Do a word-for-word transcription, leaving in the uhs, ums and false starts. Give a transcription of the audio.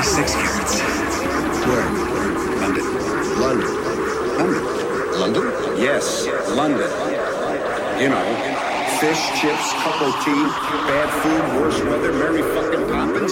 twenty-six carats. Where? London. London. London. London? Yes, London. You know, fish, chips, cup of tea, bad food, worse weather, Mary fucking Poppins.